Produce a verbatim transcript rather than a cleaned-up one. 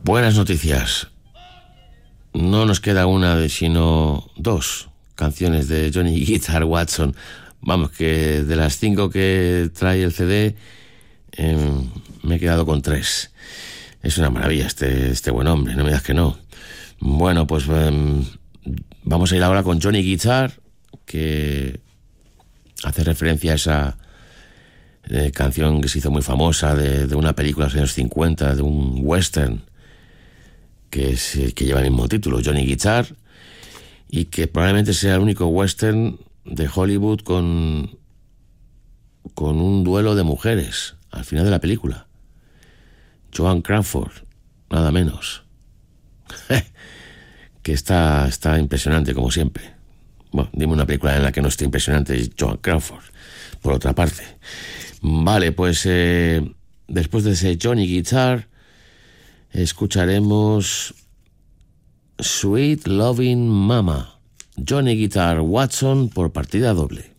Buenas noticias. No nos queda una, sino dos canciones de Johnny Guitar Watson. Vamos, que de las cinco que trae el C D, eh, me he quedado con tres. Es una maravilla este, este buen hombre, no me digas que no. Bueno, pues eh, vamos a ir ahora con Johnny Guitar, que hace referencia a esa eh, canción que se hizo muy famosa de, de una película de los años cincuenta, de un western, que es el que lleva el mismo título, Johnny Guitar, y que probablemente sea el único western de Hollywood con, con un duelo de mujeres al final de la película. Joan Crawford, nada menos. Que está, está impresionante, como siempre. Bueno, dime una película en la que no esté impresionante Joan Crawford, por otra parte. Vale, pues eh, después de ese Johnny Guitar, escucharemos Sweet Loving Mama, Johnny Guitar Watson por partida doble.